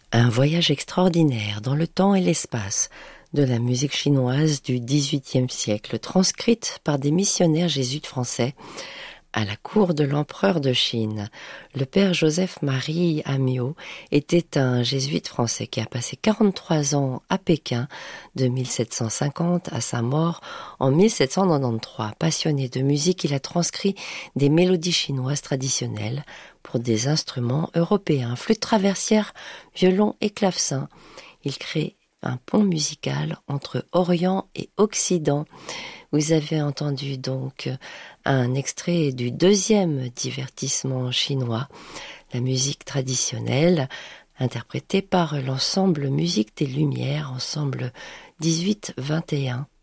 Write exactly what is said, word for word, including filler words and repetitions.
Un voyage extraordinaire dans le temps et l'espace de la musique chinoise du dix-huitième siècle, transcrite par des missionnaires jésuites français à la cour de l'empereur de Chine. Le père Joseph-Marie Amiot était un jésuite français qui a passé quarante-trois ans à Pékin de mille sept cent cinquante à sa mort en mille sept cent quatre-vingt-treize. Passionné de musique, il a transcrit des mélodies chinoises traditionnelles pour des instruments européens, flûte traversière, violon et clavecin. Il crée un pont musical entre Orient et Occident. Vous avez entendu donc un extrait du deuxième divertissement chinois, la musique traditionnelle, interprétée par l'ensemble Musique des Lumières, ensemble dix-huit vingt et un.